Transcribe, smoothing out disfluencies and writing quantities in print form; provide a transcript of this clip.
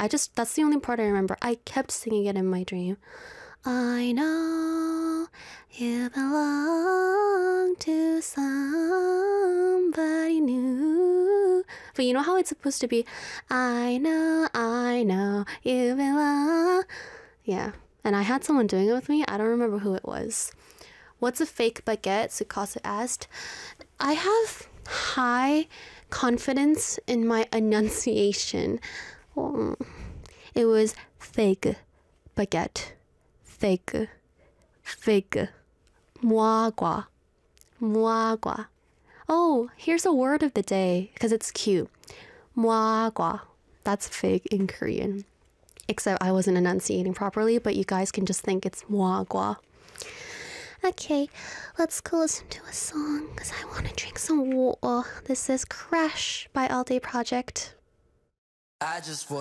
That's the only part I remember. I kept singing it in my dream. I know you belong to somebody new. But you know how it's supposed to be? I know you belong. Yeah. And I had someone doing it with me. I don't remember who it was. What's a fake baguette? Tsukasa asked. I have high confidence in my enunciation. It was fake baguette. Fake. Muagua. Oh, here's a word of the day because it's cute. Muagua. That's fake in Korean. Except I wasn't enunciating properly, but you guys can just think it's muagua. Okay, let's go listen to a song because I want to drink some water. This is Crash by All Day Project. I just